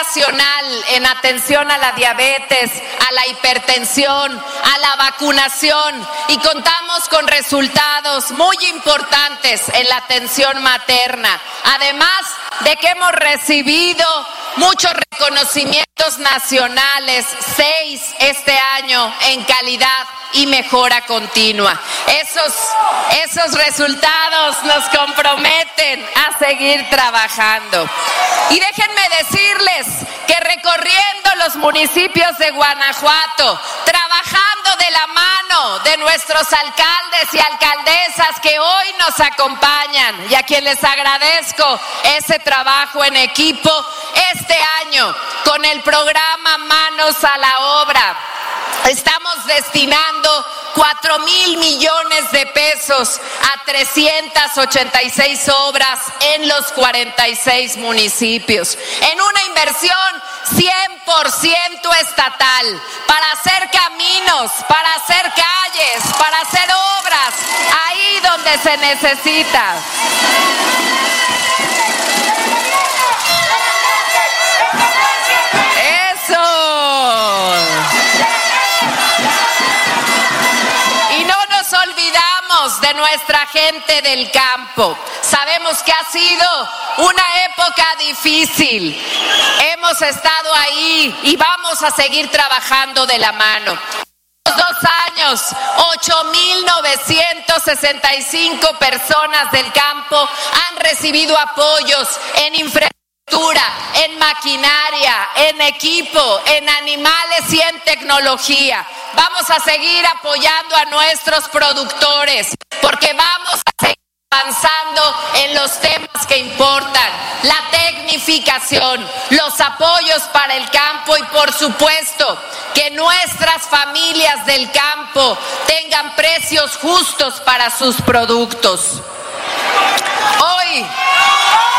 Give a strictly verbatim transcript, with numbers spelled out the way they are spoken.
nacional en atención a la diabetes, a la hipertensión, a la vacunación, y contamos con resultados muy importantes en la atención materna, además de que hemos recibido muchos reconocimientos nacionales, seis este año en calidad y mejora continua. Esos, esos resultados nos comprometen a seguir trabajando. Y déjenme decirles que recorriendo los municipios de Guanajuato, trabajando de la mano de nuestros alcaldes y alcaldesas que hoy nos acompañan y a quien les agradezco ese trabajo en equipo, este año con el programa Manos a la Obra estamos destinando cuatro mil millones de pesos a trescientas ochenta y seis obras en los cuarenta y seis municipios, en una inversión cien por ciento estatal, para hacer caminos, para hacer calles, para hacer obras ahí donde se necesita. ¡Eso! Olvidamos de nuestra gente del campo. Sabemos que ha sido una época difícil. Hemos estado ahí y vamos a seguir trabajando de la mano. En dos años, ocho mil novecientas sesenta y cinco personas del campo han recibido apoyos en infraestructura, en maquinaria, en equipo, en animales y en tecnología. Vamos a seguir apoyando a nuestros productores porque vamos a seguir avanzando en los temas que importan, la tecnificación, los apoyos para el campo y por supuesto que nuestras familias del campo tengan precios justos para sus productos. Hoy